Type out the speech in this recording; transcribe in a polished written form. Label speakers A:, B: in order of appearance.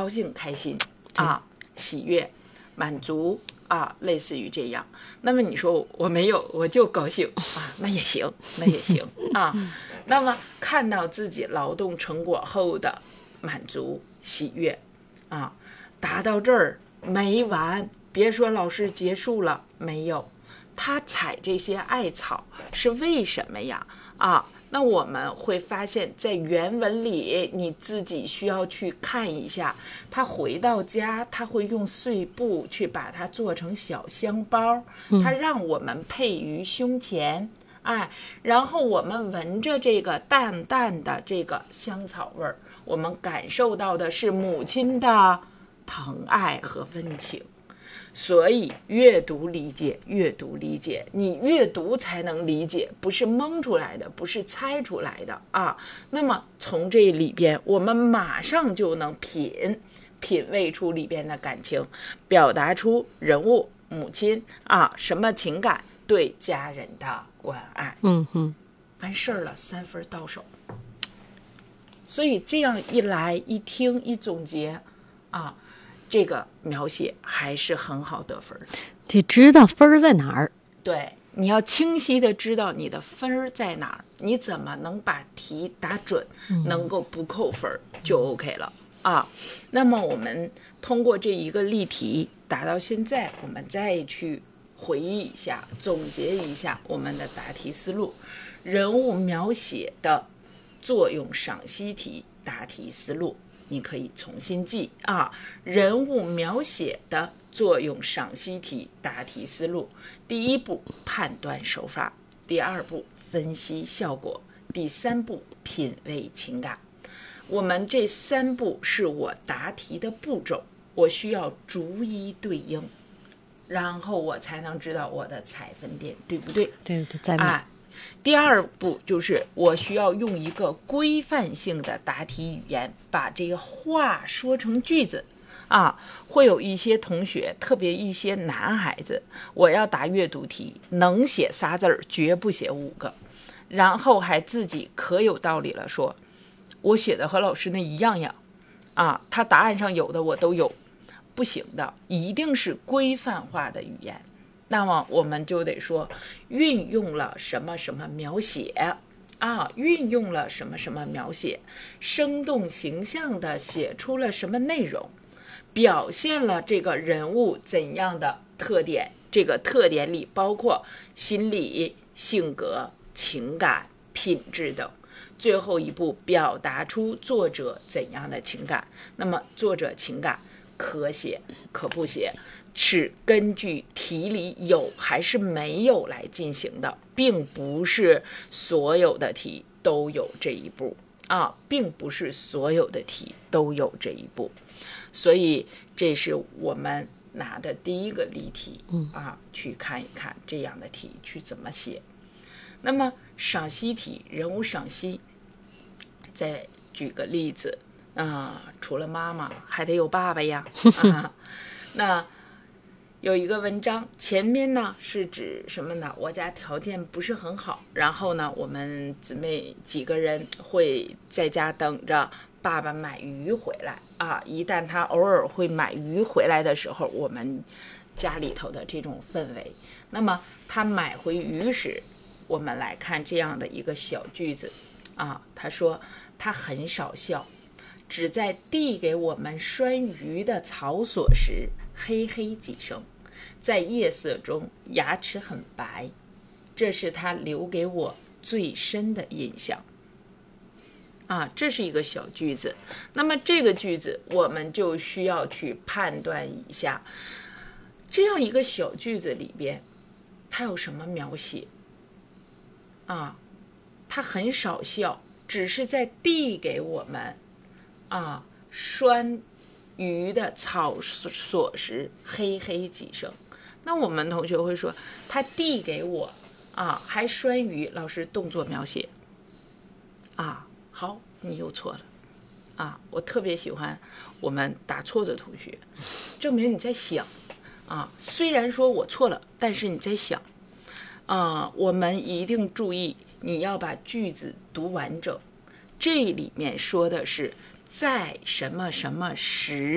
A: 高兴、开心啊，喜悦、满足啊，类似于这样。那么你说我没有，我就高兴啊，那也行，那也行啊。那么看到自己劳动成果后的满足、喜悦啊，达到这儿没完，别说老师结束了，没有。他采这些艾草是为什么呀？啊，那我们会发现在原文里你自己需要去看一下，他回到家他会用碎布去把它做成小香包，他让我们配于胸前，哎，然后我们闻着这个淡淡的这个香草味儿，我们感受到的是母亲的疼爱和温情。所以阅读理解，阅读理解，你阅读才能理解，不是蒙出来的，不是猜出来的啊。那么从这里边，我们马上就能品味出里边的感情，表达出人物母亲啊什么情感，对家人的关爱。完事儿了，3分到手。所以这样一来一听一总结啊，这个描写还是很好得分的。
B: 得知道分在哪儿。
A: 对，你要清晰的知道你的分在哪儿，你怎么能把题答准，能够不扣分就 OK 了啊。那么我们通过这一个例题答到现在，我们再去回忆一下，总结一下我们的答题思路。人物描写的作用赏析题答题思路，你可以重新记啊。人物描写的作用赏析题答题思路：第一步判断手法，第二步分析效果，第三步品味情感。我们这3步是我答题的步骤，我需要逐一对应，然后我才能知道我的采分点对不对？
B: 对，在哪？
A: 第二步就是我需要用一个规范性的答题语言，把这个话说成句子啊。会有一些同学，特别一些男孩子，我要答阅读题，能写仨字儿，绝不写5个，然后还自己可有道理了，说我写的和老师那一样呀，啊，他答案上有的我都有，不行的，一定是规范化的语言。那么我们就得说运用了什么什么描写啊，运用了什么什么描写，生动形象的写出了什么内容，表现了这个人物怎样的特点，这个特点里包括心理、性格、情感、品质等。最后一步表达出作者怎样的情感，那么作者情感可写可不写，是根据题里有还是没有来进行的，并不是所有的题都有这一步啊，并不是所有的题都有这一步。所以这是我们拿的第一个例题啊，去看一看这样的题去怎么写。那么赏析题，人物赏析，再举个例子除了妈妈还得有爸爸呀啊。那有一个文章，前面呢是指什么呢？我家条件不是很好，然后呢我们姊妹几个人会在家等着爸爸买鱼回来啊。一旦他偶尔会买鱼回来的时候，我们家里头的这种氛围，那么他买回鱼时，我们来看这样的一个小句子啊。他说他很少笑，只在递给我们拴鱼的草索时嘿嘿几声，在夜色中牙齿很白，这是他留给我最深的印象啊。这是一个小句子，那么这个句子我们就需要去判断一下，这样一个小句子里边它有什么描写啊？他很少笑，只是在递给我们拴鱼的草索时嘿嘿几声。那我们同学会说他递给我还拴鱼，老师动作描写好，你又错了我特别喜欢我们答错的同学，证明你在想虽然说我错了，但是你在想我们一定注意，你要把句子读完整。这里面说的是在什么什么时